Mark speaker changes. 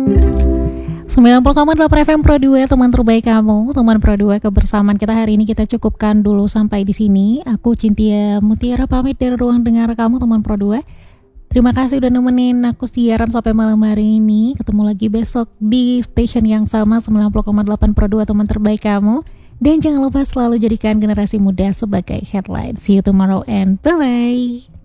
Speaker 1: 90,8 FM Pro 2, teman terbaik kamu, teman Pro 2. Kebersamaan kita hari ini kita cukupkan dulu sampai di sini. Aku Cynthia Mutiara pamit dari ruang dengar kamu, teman Pro 2. Terima kasih udah nemenin aku siaran sampai malam hari ini. Ketemu lagi besok di station yang sama 90,8 Pro 2, teman terbaik kamu. Dan jangan lupa selalu jadikan generasi muda sebagai headline. See you tomorrow and bye-bye.